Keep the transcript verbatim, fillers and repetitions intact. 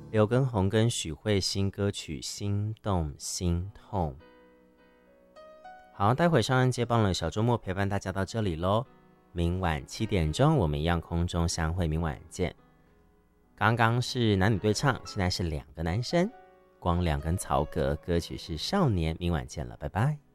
刘畊宏跟许慧欣歌曲《心动心痛》。好，待会上任接棒了，小周末陪伴大家到这里咯，明晚七点钟我们一样空中相会，明晚见。刚刚是男女对唱，现在是两个男生，光良跟曹格，歌曲是《少年》，明晚见了，拜拜。